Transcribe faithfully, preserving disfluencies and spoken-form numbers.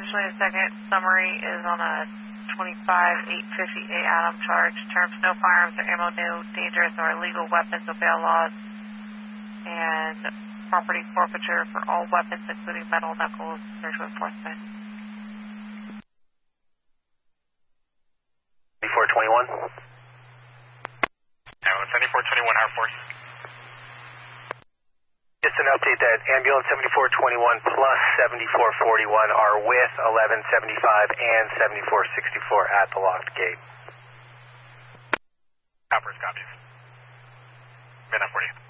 Unfortunately, the second summary is on a twenty-five eight fifty-eight Adam charge. Terms no firearms or ammo, no dangerous or illegal weapons or bail laws, and property forfeiture for all weapons, including metal knuckles, search enforcement. seventy-four twenty-one. Ambulance seventy-four twenty-one, Air Force. Just an update that ambulance seventy-four twenty-one plus seventy-four forty-one are with eleven seventy-five and seventy-four sixty-four at the locked gate. Air Force copies. Midnight forty.